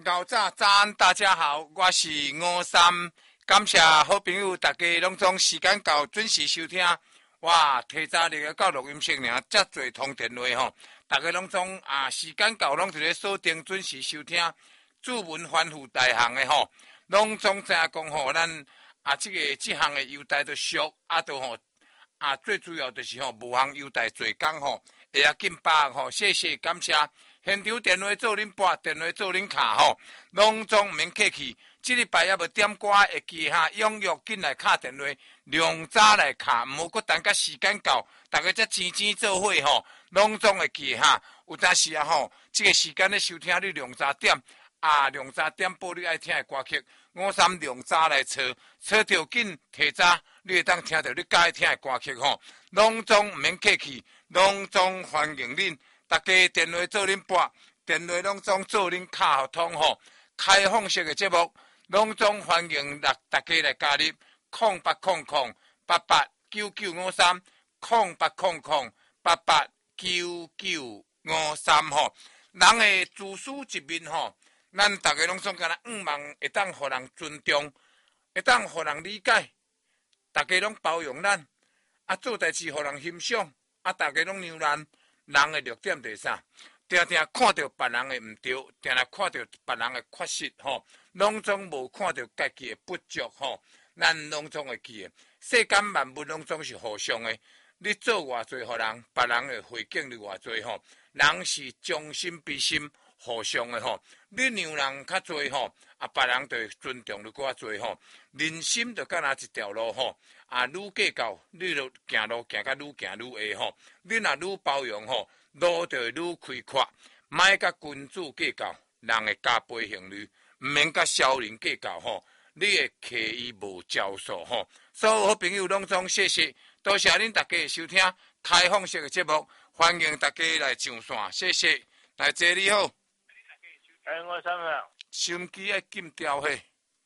高早安，大家好，我是吴三，感谢好朋友大家拢总时间到准时收听。哇，提早入到录音室尔，遮侪通电话吼，大家拢总时间到拢伫咧锁定准时收听。注文反腐大项的吼，拢总知影讲吼，咱即项的优待都俗，都吼最主要就是吼无项优待做工吼，会要紧把吼，谢谢感谢。现场电话做恁拨，电话做恁卡吼，拢总毋免客气。即礼拜也无点歌，会记踊跃进来敲电话，量早来敲，毋好搁等甲时间到，大家才钱做伙吼，拢总会记有当时吼，即个时间咧收听你量早点，量早点播你爱听的歌曲，我三量早来找条紧提早，你会当听到你介爱听的歌曲吼，拢总毋免客气，拢总欢迎恁。大家电话做恁拨，电话拢总做恁卡互通吼。开放式的节目，拢总欢迎大家来加入0800889953 0800889953吼。人的自私一面吼，咱大家拢总干那望会当互人尊重，会当互人理解，大家拢包容咱，做代志互人欣赏，大家拢让咱。人的弱点就是啥？常常看到别人的毋对，常常看到别人的缺失，吼，拢总无看到家己的不足，吼，咱拢总会记的。世间万物拢总是互相的，你做偌济互人，别人的回敬你偌济，吼，人是将心比心，互相的吼。你让人较济吼，别人就会尊重你较济吼。人心就敢若一条路吼。愈计较，你就行路行甲愈行愈下吼。你若愈包容吼，路就会愈开阔。莫甲君子计较，人会加倍行率，毋免甲小人计较吼。你会刻意无招数吼。所有好朋友拢总谢谢，多谢恁大家的收听开放式的节目，欢迎大家来上线，谢谢。来坐你好。 我啥物？ 收音机爱禁掉嘿。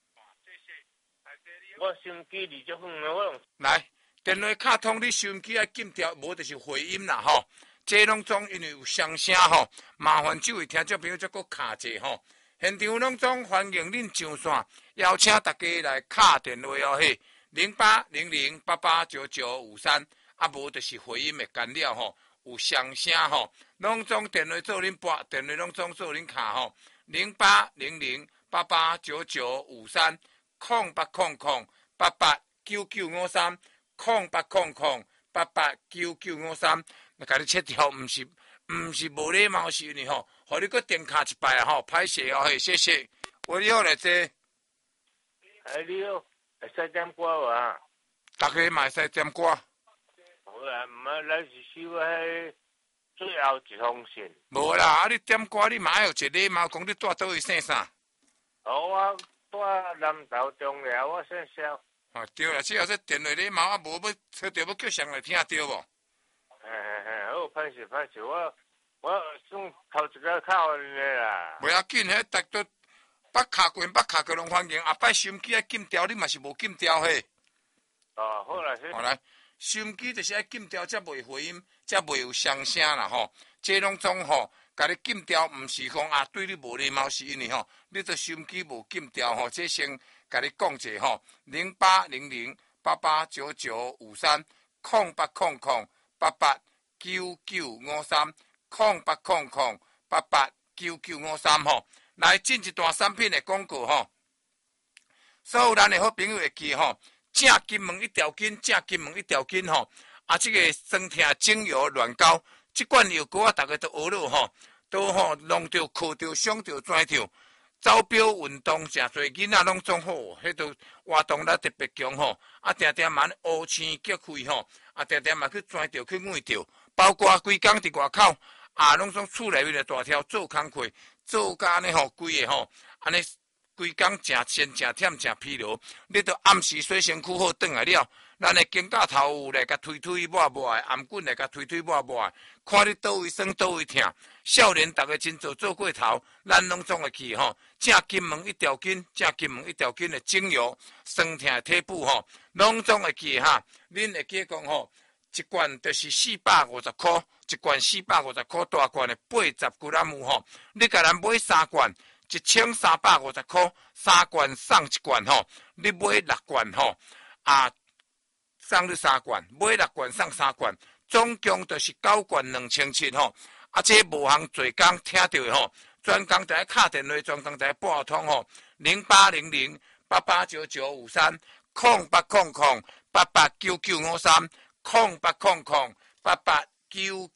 我收音机离足远的，我用。 来，电话卡通，你收音机爱禁掉，无就是回音啦吼。这拢总因为有双声吼，麻烦这位听众朋友再搁卡者吼。现场拢总欢迎恁上线，邀请大家来卡电话哦嘿，0800889953，无就是回音的干扰吼，有双声吼，拢总电话做恁拨，电话拢总做恁卡吼，0800889953。0800889953 0800889953，那甲你切掉，毋是无礼貌，是因为吼，互你搁电卡一摆吼，歹势哦嘿，谢谢。喂，你好来坐。 你好，会使点歌无？ 大家嘛会使点歌。 好啦，毋啊，咱是收迄最后一封信。 无啦，你点歌你嘛要有一个礼貌，讲你住倒位姓啥？ 我住南投中寮，我姓肖。 对啦，只要说电话礼貌，无要找着要叫上来听对无？ 好，歹势，我算头一个靠你啦。 袂要紧，迄逐都捌卡过拢欢迎。后摆收音机爱禁掉，你嘛是无禁掉嘿。 好啦， 好来，收音机就是爱禁掉，才袂回音，才袂有双声啦吼。这拢总吼，甲你禁掉，毋是讲对你无礼貌，是因为吼，你这收音机无禁掉吼，这先甲你讲者吼，0800889953 0800889953 0800889953吼。来进一段产品的广告吼，所有咱的好朋友会记吼，正金门一条筋，正金门一条筋吼，这个酸痛精油软膏，这款药膏大家都学了吼，都吼弄着、靠着、伤着、拽着，走表运动真侪囡仔拢总好，迄都活动力特别强吼，定定嘛乌青结肺吼，定定嘛去拽着、去咬着，包括规工伫外口。拢总厝内面的大条做工课，做甲安尼吼，规个吼，安尼规工诚辛、诚忝、诚疲劳。你着暗时洗身躯好，转来了，咱的肩胛头来甲推抹抹的，颔棍来甲推抹抹的，看你倒位酸倒位痛。少年逐个真做过头，咱拢总会去吼。正金门一条筋，正金门一条筋的精油，酸痛的体部吼，拢总会去哈。恁会记讲吼？一罐就是450块，一罐450块大罐的80g吼，你甲咱买3罐， 1350块，3罐送1罐吼，你买6罐吼，送你3罐，买6罐送3罐，总共就是9罐2700吼。这无通做工听到的吼，专工在敲电话，专工在拨通吼，0800889953。0800889953，0800889953。